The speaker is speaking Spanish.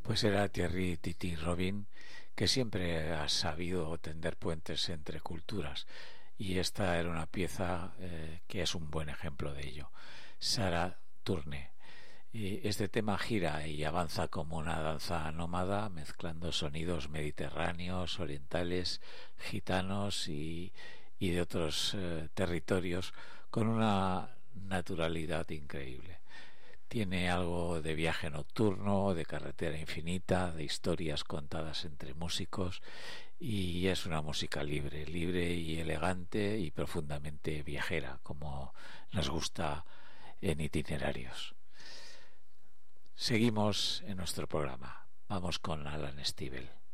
Pues era Thierry Titi Robin, que siempre ha sabido tender puentes entre culturas, y esta era una pieza que es un buen ejemplo de ello. Sarah Tourné. Y este tema gira y avanza como una danza nómada, mezclando sonidos mediterráneos, orientales, gitanos y de otros territorios, con una naturalidad increíble. Tiene algo de viaje nocturno, de carretera infinita, de historias contadas entre músicos, y es una música libre, libre y elegante y profundamente viajera, como nos gusta en Itinerarios. Seguimos en nuestro programa. Vamos con Alan Stivell.